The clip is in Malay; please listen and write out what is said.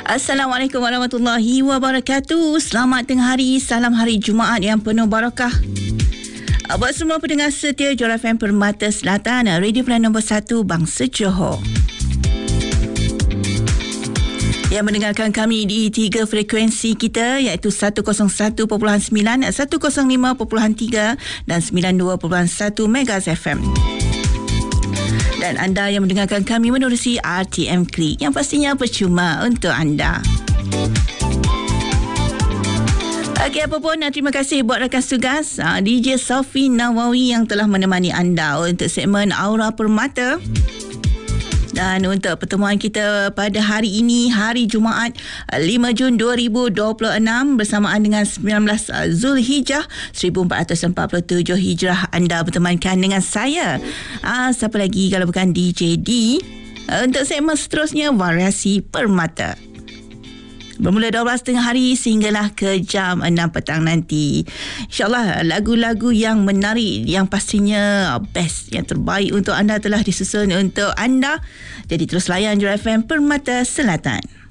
Assalamualaikum warahmatullahi wabarakatuh. Selamat tengah hari. Salam hari Jumaat yang penuh barakah. Buat semua pendengar setia Johor FM Permata Selatan, Radio Pilihan nombor 1 Bangsa Johor, yang mendengarkan kami di 3 frekuensi kita, iaitu 101.9, 105.3 dan 92.1 MHz FM. Dan anda yang mendengarkan kami menerusi RTM Klik, yang pastinya percuma untuk anda. Okey, apa pun, terima kasih buat rakan tugas DJ Sofi Nawawi yang telah menemani anda untuk segmen Aura Permata. Dan untuk pertemuan kita pada hari ini, hari Jumaat 5 Jun 2026, bersamaan dengan 19 Zulhijjah 1447 Hijrah, anda bertemankan dengan saya. Siapa lagi kalau bukan DJ D, untuk segmen seterusnya, Variasi Permata. Bermula 12 tengah hari sehinggalah ke jam 6 petang nanti. InsyaAllah lagu-lagu yang menarik, yang pastinya best, yang terbaik untuk anda telah disusun untuk anda. Jadi terus layan Johor FM Permata Selatan.